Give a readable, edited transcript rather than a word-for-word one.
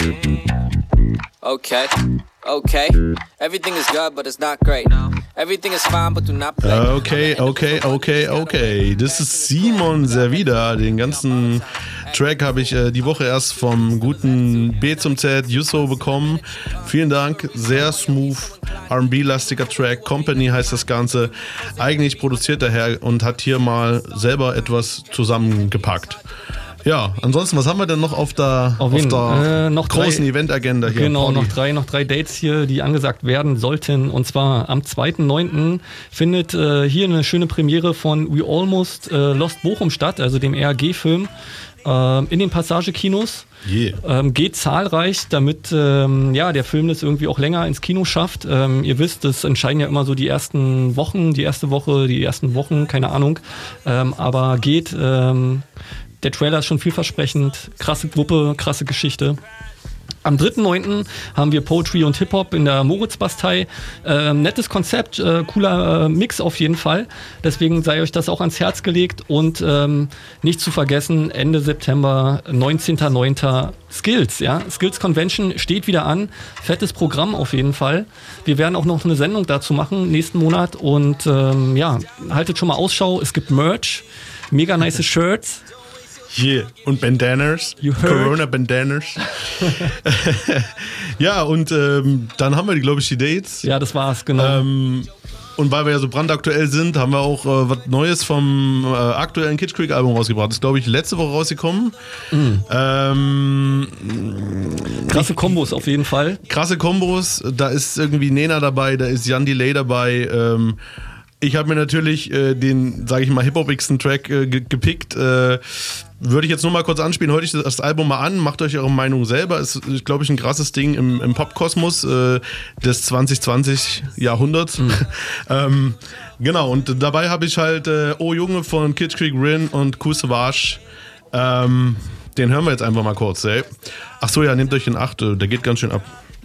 Okay, okay. Everything is good, but it's not great. Everything is fine, but do not play. Okay. Das ist Simon Servida. Den ganzen Track habe ich die Woche erst vom guten B zum Z Yusso bekommen. Vielen Dank. Sehr smooth, R&B-lastiger Track. Company heißt das Ganze. Eigentlich produziert der Herr und hat hier mal selber etwas zusammengepackt. Ja, ansonsten, was haben wir denn noch auf der großen Event-Agenda hier? Genau, noch drei Dates hier, die angesagt werden sollten. Und zwar am 2.9. findet hier eine schöne Premiere von We Almost Lost Bochum statt, also dem RAG-Film, in den Passagekinos. Yeah. Geht zahlreich, damit der Film das irgendwie auch länger ins Kino schafft. Ihr wisst, es entscheiden ja immer so die ersten Wochen, keine Ahnung. Aber geht... Der Trailer ist schon vielversprechend, krasse Gruppe, krasse Geschichte. Am 3.9. haben wir Poetry und Hip-Hop in der Moritzbastei. Nettes Konzept, cooler Mix auf jeden Fall. Deswegen sei euch das auch ans Herz gelegt. Und nicht zu vergessen, Ende September, 19.09. Skills. Ja? Skills Convention steht wieder an. Fettes Programm auf jeden Fall. Wir werden auch noch eine Sendung dazu machen, nächsten Monat. Und haltet schon mal Ausschau. Es gibt Merch, mega nice Shirts. Yeah. Und Bandanas, Corona-Bandanas. Ja, und dann haben wir, glaube ich, die Dates. Ja, das war's, genau. Und weil wir ja so brandaktuell sind, haben wir auch was Neues vom aktuellen Kitsch Creek Album rausgebracht. Das ist, glaube ich, letzte Woche rausgekommen. Krasse Kombos auf jeden Fall. Krasse Kombos. Da ist irgendwie Nena dabei, da ist Jan Delay dabei. Ich habe mir natürlich den, sage ich mal, hip-hopigsten Track gepickt. Würde ich jetzt nur mal kurz anspielen. Hört euch das Album mal an, macht euch eure Meinung selber. Ist, glaube ich, ein krasses Ding im Popkosmos des 2020 Jahrhunderts. Genau, und dabei habe ich halt Oh Junge von Kitsch Creek Rin und Kool Savas. Den hören wir jetzt einfach mal kurz, ey. Ach so, ja, nehmt euch in Acht, der geht ganz schön ab.